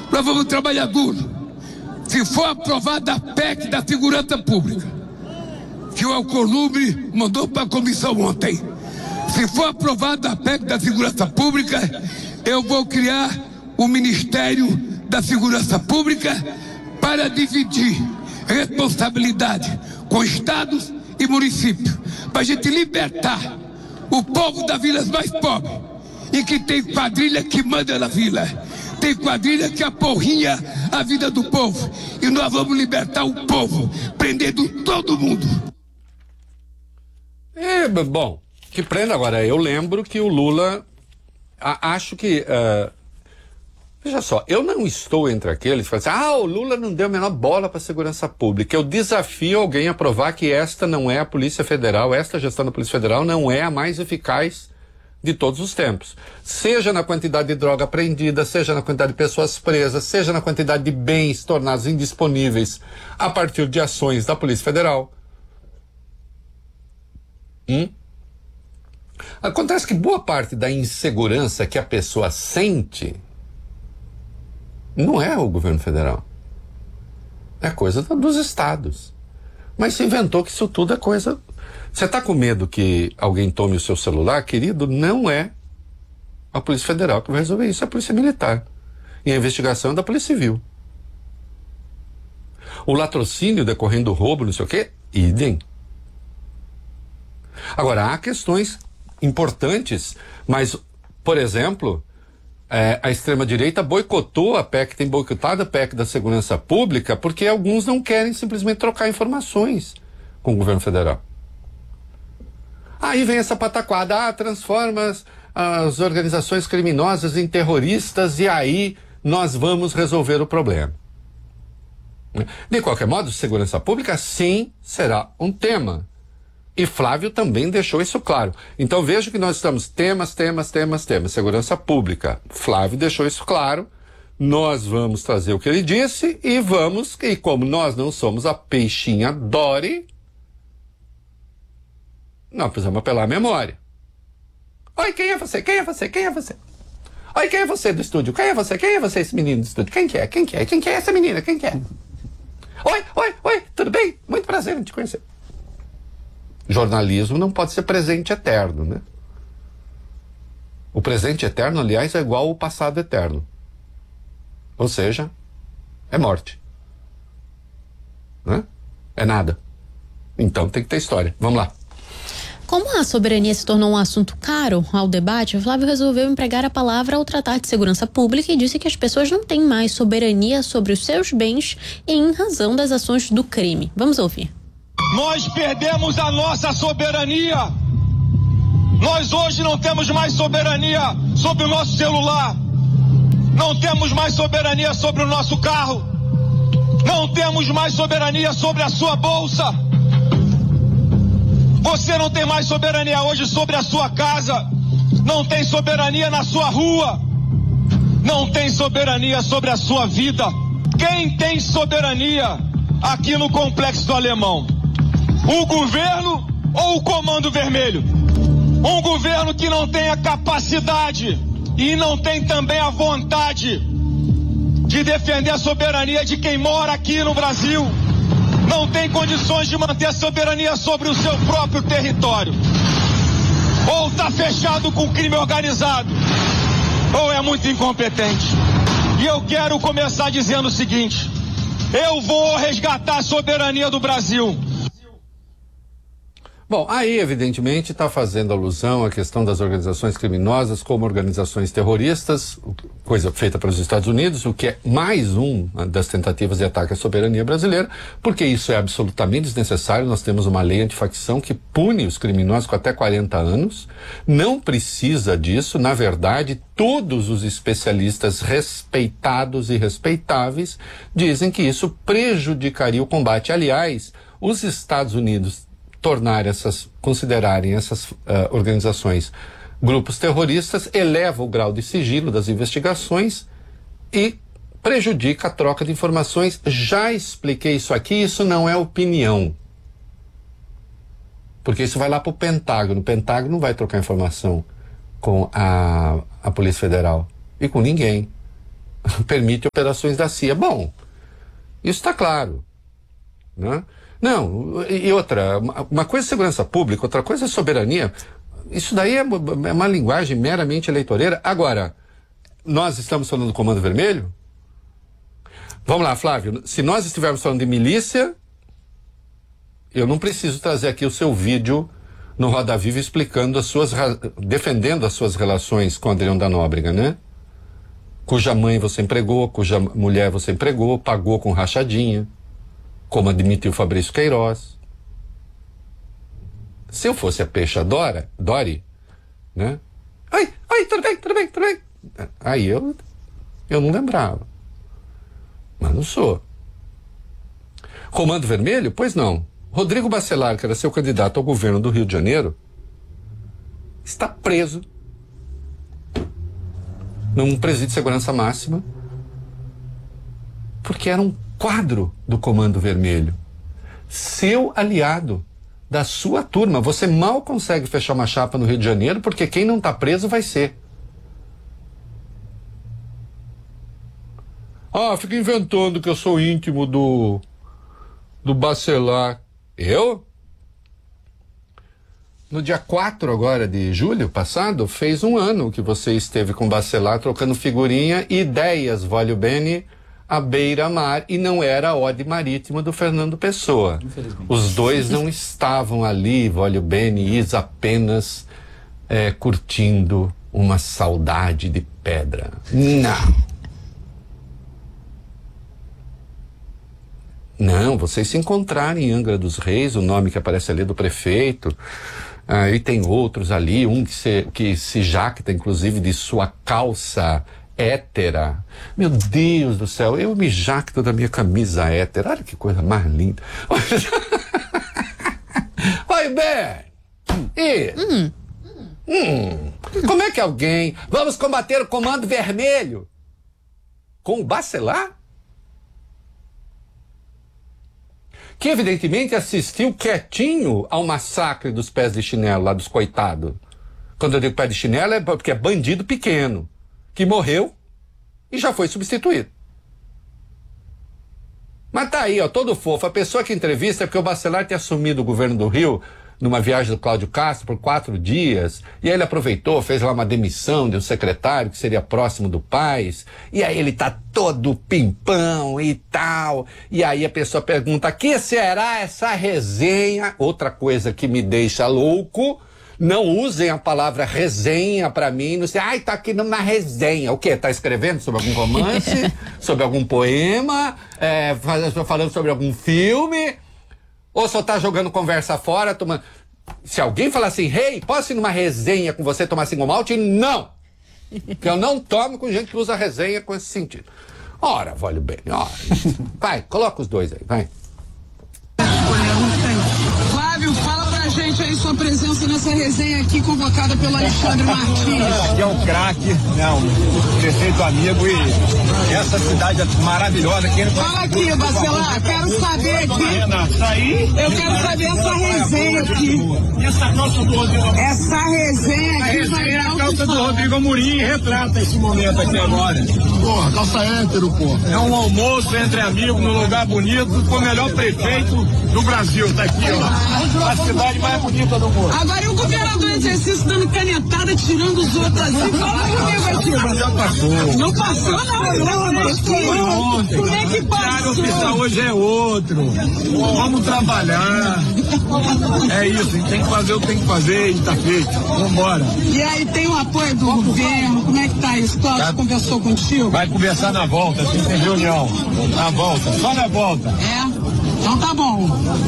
Nós vamos trabalhar duro. Se for aprovada a PEC da segurança pública, que o Alcolumbre mandou para a comissão ontem, se for aprovada a PEC da segurança pública, eu vou criar o Ministério da Segurança Pública para dividir responsabilidade com estados e municípios, para a gente libertar o povo das vilas mais pobres, e que tem quadrilha que manda na vila, tem quadrilha que aporrinha a vida do povo, e nós vamos libertar o povo, prendendo todo mundo. Bom, que prenda agora. Eu lembro que o Lula, acho que, veja só, eu não estou entre aqueles que falam assim, o Lula não deu a menor bola para a segurança pública. Eu desafio alguém a provar que esta não é a Polícia Federal, esta gestão da Polícia Federal não é a mais eficaz de todos os tempos. Seja na quantidade de droga apreendida, seja na quantidade de pessoas presas, seja na quantidade de bens tornados indisponíveis a partir de ações da Polícia Federal. Acontece que boa parte da insegurança que a pessoa sente não é o governo federal. É coisa dos estados. Mas se inventou que isso tudo é coisa... Você está com medo que alguém tome o seu celular, querido? Não é a Polícia Federal que vai resolver isso, é a Polícia Militar. E a investigação é da Polícia Civil. O latrocínio decorrendo do roubo, não sei o quê, idem. Agora, há questões importantes, mas, por exemplo, a extrema-direita boicotou a PEC, tem boicotado a PEC da segurança pública, porque alguns não querem simplesmente trocar informações com o governo federal. Aí vem essa pataquada, transforma as organizações criminosas em terroristas e aí nós vamos resolver o problema. De qualquer modo, segurança pública sim será um tema. E Flávio também deixou isso claro. Então veja que nós estamos temas. Segurança pública. Flávio deixou isso claro. Nós vamos trazer o que ele disse e como nós não somos a peixinha Dory, nós precisamos apelar à memória. Oi, quem é você? Quem é você? Quem é você? Oi, quem é você do estúdio? Quem é você? Quem é você, esse menino do estúdio? Quem que é? Quem que é? Quem que é essa menina? Quem que é? Oi, tudo bem? Muito prazer em te conhecer. Jornalismo não pode ser presente eterno, né? O presente eterno, aliás, é igual ao passado eterno. Ou seja, é morte. Né? É nada. Então tem que ter história. Vamos lá. Como a soberania se tornou um assunto caro ao debate, o Flávio resolveu empregar a palavra ao tratar de segurança pública e disse que as pessoas não têm mais soberania sobre os seus bens em razão das ações do crime. Vamos ouvir. Nós perdemos a nossa soberania. Nós hoje não temos mais soberania sobre o nosso celular. Não temos mais soberania sobre o nosso carro. Não temos mais soberania sobre a sua bolsa. Você não tem mais soberania hoje sobre a sua casa. Não tem soberania na sua rua. Não tem soberania sobre a sua vida. Quem tem soberania aqui no Complexo do Alemão? O governo ou o Comando Vermelho? Um governo que não tem a capacidade e não tem também a vontade de defender a soberania de quem mora aqui no Brasil. Não tem condições de manter a soberania sobre o seu próprio território. Ou está fechado com o crime organizado, ou é muito incompetente. E eu quero começar dizendo o seguinte: eu vou resgatar a soberania do Brasil. Bom, aí evidentemente está fazendo alusão à questão das organizações criminosas como organizações terroristas, coisa feita pelos Estados Unidos, o que é mais uma das tentativas de ataque à soberania brasileira, porque isso é absolutamente desnecessário. Nós temos uma lei antifacção que pune os criminosos com até 40 anos, não precisa disso. Na verdade, todos os especialistas respeitados e respeitáveis dizem que isso prejudicaria o combate. Aliás, os Estados Unidos considerarem essas organizações grupos terroristas, eleva o grau de sigilo das investigações e prejudica a troca de informações. Já expliquei isso aqui, isso não é opinião. Porque isso vai lá para o Pentágono. O Pentágono não vai trocar informação com a Polícia Federal e com ninguém. permite operações da CIA. Bom, isso está claro, né? Não, e outra, uma coisa é segurança pública, outra coisa é soberania. Isso daí é uma linguagem meramente eleitoreira. Agora, nós estamos falando do Comando Vermelho? Vamos lá, Flávio, se nós estivermos falando de milícia, eu não preciso trazer aqui o seu vídeo no Roda Viva explicando defendendo as suas relações com Adriano da Nóbrega, né? Cuja mãe você empregou, cuja mulher você empregou, pagou com rachadinha, como admitiu Fabrício Queiroz. Se eu fosse a Peixa Dori, né? Oi, tudo bem. Aí eu não lembrava. Mas não sou. Comando Vermelho? Pois não. Rodrigo Bacelar, que era seu candidato ao governo do Rio de Janeiro, está preso num presídio de segurança máxima porque era um quadro do Comando Vermelho. Seu aliado, da sua turma. Você mal consegue fechar uma chapa no Rio de Janeiro porque quem não está preso vai ser. Fica inventando que eu sou íntimo do Bacelar. Eu? No dia 4 agora de julho passado, fez um ano que você esteve com o Bacelar trocando figurinha e ideias, Vólio Bene, à beira-mar, e não era a ode marítima do Fernando Pessoa. Os dois não estavam ali, Vólio Bene e Isa, apenas curtindo uma saudade de pedra. Não, vocês se encontraram em Angra dos Reis, o nome que aparece ali do prefeito, e tem outros ali, um que se jacta, inclusive, de sua calça hétera. Meu Deus do céu, eu me jacto da minha camisa hétera. Olha que coisa mais linda. Oi, Ben! Como é que alguém... Vamos combater o Comando Vermelho com o Bacelar? Que evidentemente assistiu quietinho ao massacre dos pés de chinelo lá dos coitados. Quando eu digo pé de chinelo é porque é bandido pequeno, que morreu e já foi substituído. Mas tá aí, ó, todo fofo. A pessoa que entrevista é porque o Bacelar tinha assumido o governo do Rio numa viagem do Cláudio Castro por 4 dias, e aí ele aproveitou, fez lá uma demissão de um secretário que seria próximo do Paes, e aí ele tá todo pimpão e tal, e aí a pessoa pergunta, que será essa resenha? Outra coisa que me deixa louco, não usem a palavra resenha pra mim, não sei, tá aqui numa resenha, o quê? Tá escrevendo sobre algum romance, sobre algum poema, falando sobre algum filme, ou só tá jogando conversa fora, tomando... Se alguém falar assim, posso ir numa resenha com você tomar single malt? Não! Porque eu não tomo com gente que usa resenha com esse sentido. Ora, Vólio Bene, ora. Vai, coloca os dois aí, vai. Flávio, fala pra gente aí sua presença nessa resenha aqui convocada pelo Alexandre Martins. Aqui é um craque, um perfeito amigo e essa cidade é maravilhosa. Fala aqui, Bacelar, quero saber aqui. Eu quero saber essa resenha aqui. Essa calça do Rodrigo Amorim. Essa resenha aqui. A resenha é a calça do Rodrigo Amorim e retrata esse momento aqui agora. Porra, calça hétero, porra. É um almoço entre amigos num lugar bonito com o melhor prefeito do Brasil. Tá aqui, ó. A cidade mais bonita do mundo. Agora e o governador em exercício dando canetada, tirando os outros assim. Fala comigo aqui, já passou. Não passou, não. Como é que passou? O oficial hoje é outro. Vamos trabalhar. É isso, a gente tem que fazer o que tem que fazer e tá feito. Vambora. E aí tem o apoio do governo, como é que tá isso? Cláudio conversou contigo? Vai conversar na volta, assim tem reunião. Na volta, só na volta. Então tá bom.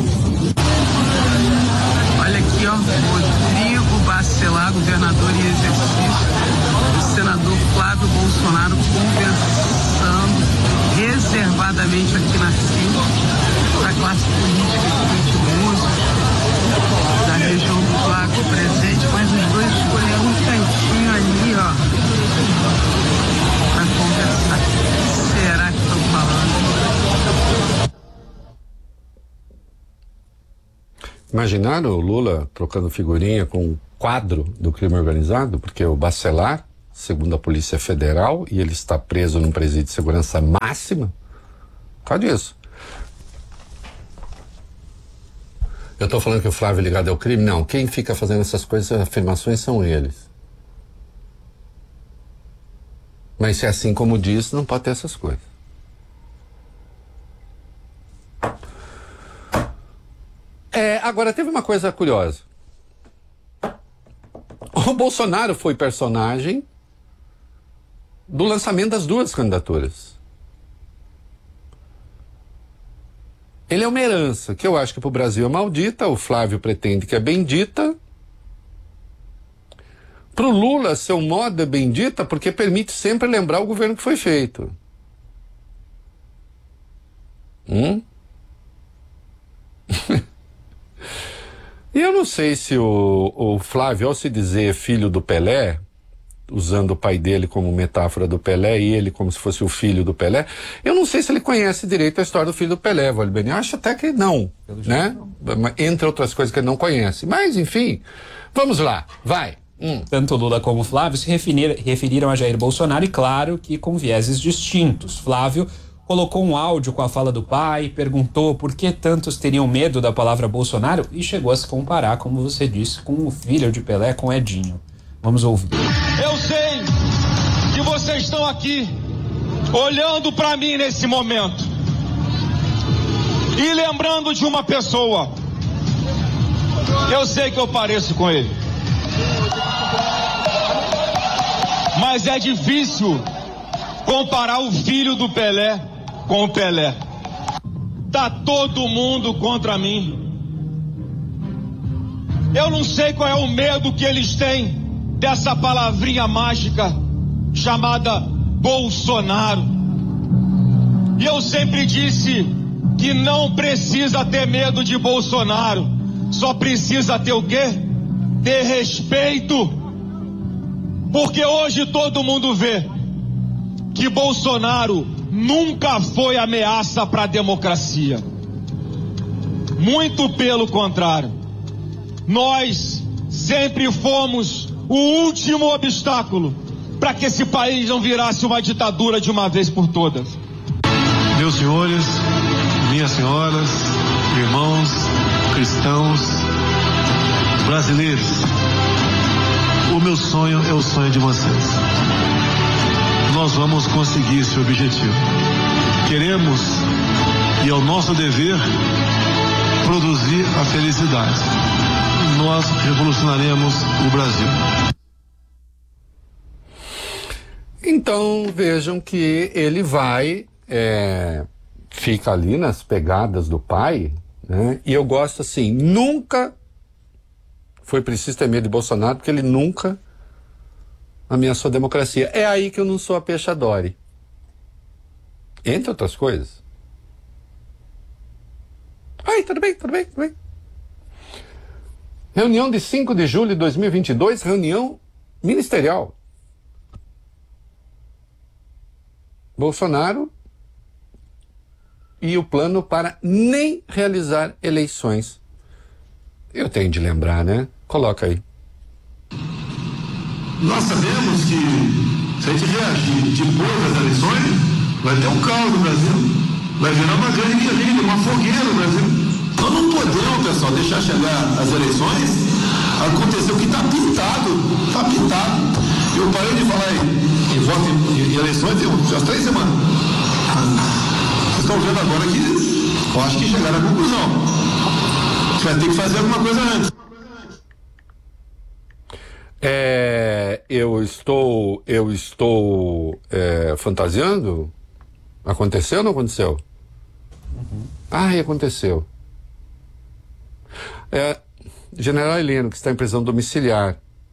Olha aqui, ó, Rodrigo Bacelar, governador em exercício, o senador Flávio Bolsonaro conversando reservadamente aqui na CIM, da classe política de música, da região do Lago presente, mas os dois escolheram um cantinho ali, ó, para conversar. O que será que estão falando? Imaginaram o Lula trocando figurinha com um quadro do crime organizado? Porque o Bacelar segundo a Polícia Federal, e ele está preso num presídio de segurança máxima por causa disso. Eu estou falando que o Flávio é ligado ao crime? Não, quem fica fazendo essas coisas, afirmações, são eles. Mas se é assim como diz, não pode ter essas coisas. Agora, teve uma coisa curiosa. O Bolsonaro foi personagem do lançamento das duas candidaturas. Ele é uma herança, que eu acho que para o Brasil é maldita, o Flávio pretende que é bendita. Para o Lula, seu modo é bendita porque permite sempre lembrar o governo que foi feito. E eu não sei se o Flávio, ao se dizer filho do Pelé, usando o pai dele como metáfora do Pelé e ele como se fosse o filho do Pelé, eu não sei se ele conhece direito a história do filho do Pelé, Valibeni. Eu acho até que não, né? Entre outras coisas que ele não conhece. Mas, enfim, vamos lá, vai. Tanto Lula como Flávio se referiram a Jair Bolsonaro e, claro, que com vieses distintos. Flávio colocou um áudio com a fala do pai, perguntou por que tantos teriam medo da palavra Bolsonaro e chegou a se comparar, como você disse, com o filho de Pelé, com Edinho. Vamos ouvir. Eu sei que vocês estão aqui olhando para mim nesse momento e lembrando de uma pessoa. Eu sei que eu pareço com ele, mas é difícil comparar o filho do Pelé com o Pelé. Tá todo mundo contra mim. Eu não sei qual é o medo que eles têm dessa palavrinha mágica chamada Bolsonaro. E eu sempre disse que não precisa ter medo de Bolsonaro, só precisa ter o quê? Ter respeito. Porque hoje todo mundo vê que Bolsonaro nunca foi ameaça para a democracia. Muito pelo contrário. Nós sempre fomos o último obstáculo para que esse país não virasse uma ditadura de uma vez por todas. Meus senhores, minhas senhoras, irmãos, cristãos, brasileiros, o meu sonho é o sonho de vocês. Nós vamos conseguir esse objetivo. Queremos, e é o nosso dever, produzir a felicidade. Nós revolucionaremos o Brasil. Então vejam que ele vai, fica ali nas pegadas do pai, né? E eu gosto assim, nunca foi preciso ter medo de Bolsonaro, porque ele nunca ameaçou a democracia. É aí que eu não sou a Peixadori. Entre outras coisas. Ai, tudo bem. Reunião de 5 de julho de 2022, reunião ministerial. Bolsonaro e o plano para nem realizar eleições. Eu tenho de lembrar, né? Coloca aí. Nós sabemos que se a gente reagir depois das eleições, vai ter um caos no Brasil. Vai virar uma grande guerrilha, uma fogueira no Brasil. Nós não podemos, pessoal, deixar chegar as eleições, acontecer o que está pintado. Está pintado. Eu parei de falar em voto em eleições tem umas 3 semanas. Vocês estão vendo agora que eu acho que chegaram à conclusão. Você vai ter que fazer alguma coisa antes. Eu estou fantasiando? Aconteceu ou não aconteceu? Aconteceu. General Heleno, que está em prisão domiciliar.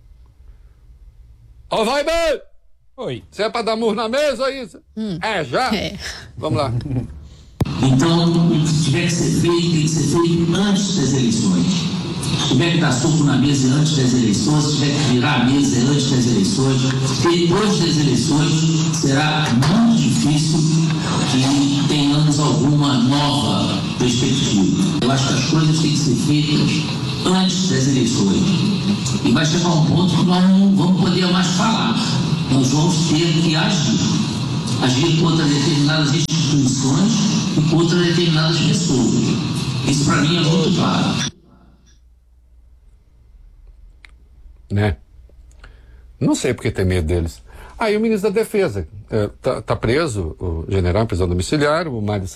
Ó, vai, bem! Oi. Você é para dar murro na mesa, isso? Já? Vamos lá. Então, se tiver que ser feito, tem que ser feito antes das eleições. Se tiver que dar soco na mesa antes das eleições, se tiver que virar a mesa antes das eleições, depois das eleições será muito difícil que tenhamos alguma nova perspectiva. Eu acho que as coisas têm que ser feitas antes das eleições. E vai chegar um ponto que nós não vamos poder mais falar. nós vamos ter que agir contra determinadas instituições e contra determinadas pessoas. Isso para mim é muito claro. Né? Não sei porque tem medo deles. Aí o ministro da Defesa tá preso, o general em prisão domiciliar,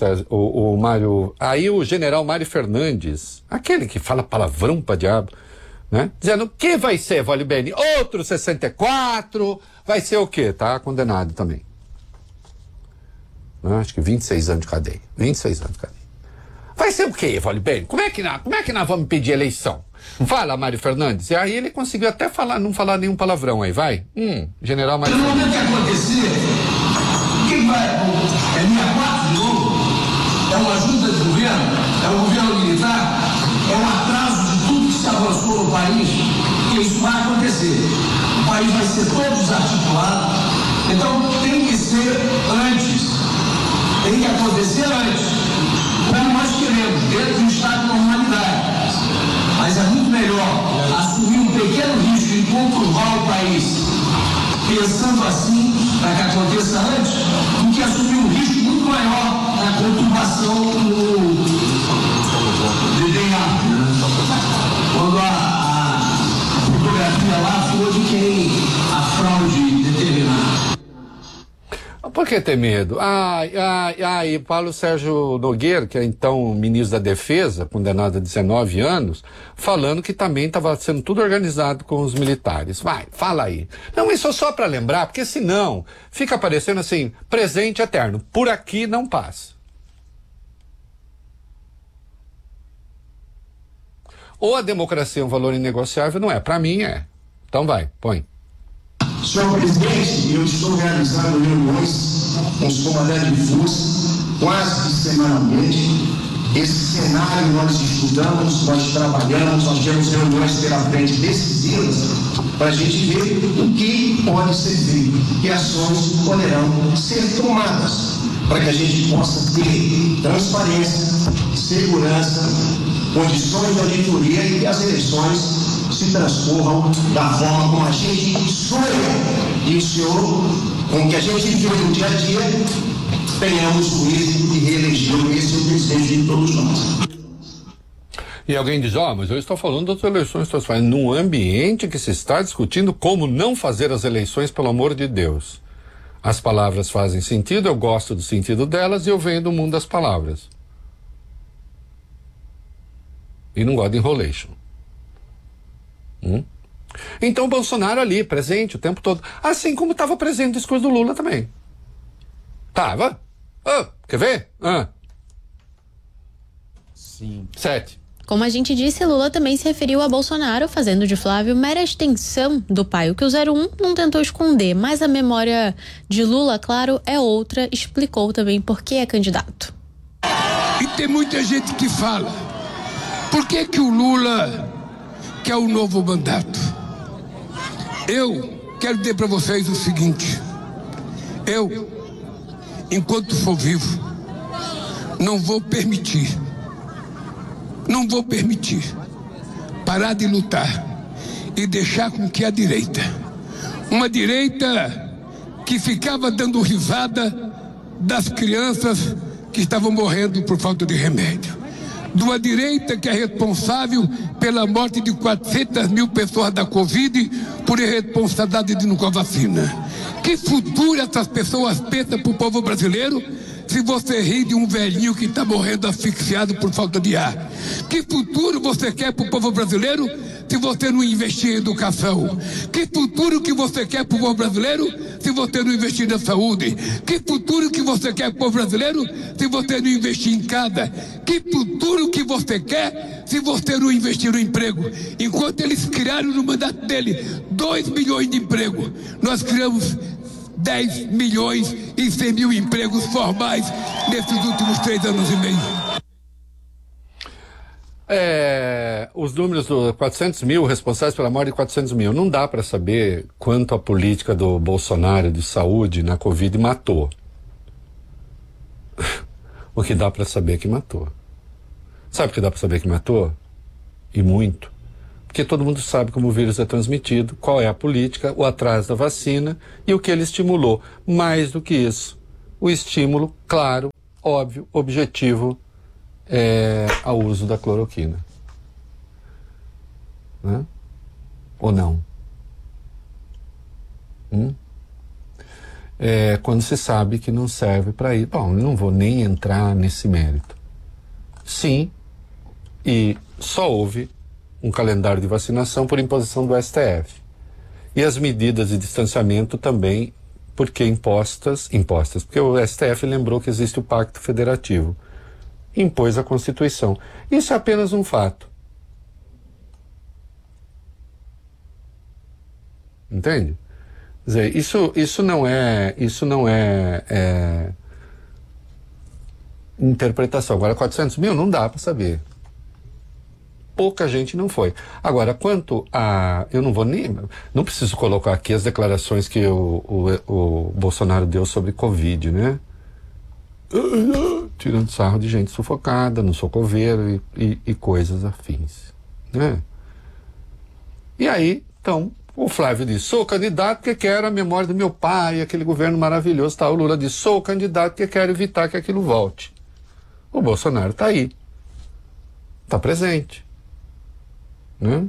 aí o general Mário Fernandes, aquele que fala palavrão pra diabo, né? Dizendo que vai ser, Vale Bene, outro 64, vai ser o quê? Tá condenado também. Acho que 26 anos de cadeia. 26 anos de cadeia. Vai ser o quê, Vale Bene? Como é que nós vamos pedir eleição? Fala, Mário Fernandes. E aí ele conseguiu até não falar nenhum palavrão aí, vai? General Mário Fernandes. No momento que acontecer, quem vai? É 64 de novo? É uma junta de governo? É um governo militar? É um atraso de tudo que se avançou no país? Que isso vai acontecer. O país vai ser todo desarticulado. Então tem que ser antes. Tem que acontecer antes. Como nós queremos, dentro de um estado de normalidade. Mas é muito melhor assumir um pequeno risco e conturbar o país pensando assim, para que aconteça antes, do que assumir um risco muito maior na conturbação do DNA. Quando a fotografia lá foi de quem a fraude determinada. Por que ter medo? Paulo Sérgio Nogueira, que é então ministro da Defesa, condenado a 19 anos, falando que também estava sendo tudo organizado com os militares. Vai, fala aí. Não, isso é só para lembrar, porque senão fica aparecendo assim, presente eterno. Por aqui não passa. Ou a democracia é um valor inegociável, não é. Para mim é. Então vai, põe. Senhor presidente, eu estou realizando reuniões com os comandantes de força quase que semanalmente. Esse cenário nós estudamos, nós trabalhamos, nós temos reuniões pela frente decisivas para a gente ver o que pode ser feito, que ações poderão ser tomadas para que a gente possa ter transparência, segurança, condições de auditoria e que as eleições se transcorram da forma como a gente sonha e o senhor, com que a gente vive no dia a dia, tenhamos o êxito de reeleger esse presidente de todos nós. E alguém diz, mas eu estou falando das eleições transparentes, num ambiente que se está discutindo como não fazer as eleições, pelo amor de Deus. As palavras fazem sentido, eu gosto do sentido delas e eu venho do mundo das palavras. E não gosto de enrolation. Então o Bolsonaro ali, presente o tempo todo, assim como estava presente o discurso do Lula também. Tava. Quer ver? Sim. 7. Como a gente disse, Lula também se referiu a Bolsonaro, fazendo de Flávio mera extensão do pai, o que o 01 não tentou esconder, mas a memória de Lula, claro, é outra, explicou também por que é candidato. E tem muita gente que fala, por que o Lula quer o novo mandato? Eu quero dizer para vocês o seguinte, eu, enquanto for vivo, não vou permitir parar de lutar e deixar com que a direita, uma direita que ficava dando risada das crianças que estavam morrendo por falta de remédio, de uma direita que é responsável pela morte de 400 mil pessoas da Covid por irresponsabilidade com a vacina. Que futuro essas pessoas pensam para o povo brasileiro se você ri de um velhinho que está morrendo asfixiado por falta de ar? Que futuro você quer para o povo brasileiro se você não investir em educação? Que futuro que você quer para o povo brasileiro se você não investir na saúde? Que futuro que você quer para o povo brasileiro se você não investir em casa? Que futuro que você quer se você não investir no emprego? Enquanto eles criaram no mandato dele 2 milhões de empregos, nós criamos 10 milhões e 100 mil empregos formais nesses últimos 3 anos e meio. Os números do 400 mil, responsáveis pela morte de 400 mil, não dá para saber quanto a política do Bolsonaro de saúde na Covid matou. O que dá para saber é que matou. Sabe o que dá para saber que matou? E muito. Porque todo mundo sabe como o vírus é transmitido, qual é a política, o atraso da vacina e o que ele estimulou. Mais do que isso, o estímulo, claro, óbvio, objetivo, ao uso da cloroquina. Né? Ou não? Quando se sabe que não serve para ir. Bom, eu não vou nem entrar nesse mérito. Sim, e só houve um calendário de vacinação por imposição do STF. E as medidas de distanciamento também, porque impostas, porque o STF lembrou que existe o Pacto Federativo. Impôs a Constituição. Isso é apenas um fato. Entende? Quer dizer, isso não é interpretação. Agora, 400 mil não dá para saber. Pouca gente não foi. Agora, quanto a... Eu não preciso colocar aqui as declarações que o Bolsonaro deu sobre Covid, né? Tirando sarro de gente sufocada, no socoveiro e coisas afins, né? E aí, então, o Flávio disse, sou candidato porque quero a memória do meu pai, aquele governo maravilhoso, tá? O Lula disse, sou candidato porque quero evitar que aquilo volte. O Bolsonaro tá aí. Tá presente. Né?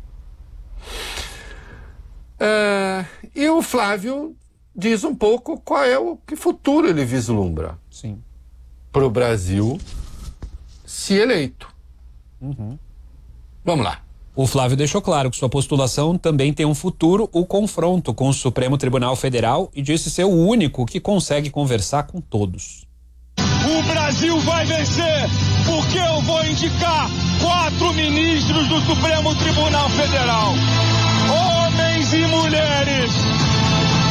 E o Flávio diz um pouco qual é que futuro ele vislumbra para o Brasil se eleito. Vamos lá. O Flávio deixou claro que sua postulação também tem um futuro, o confronto com o Supremo Tribunal Federal, e disse ser o único que consegue conversar com todos. O Brasil vai vencer, porque eu vou indicar 4 ministros do Supremo Tribunal Federal. Homens e mulheres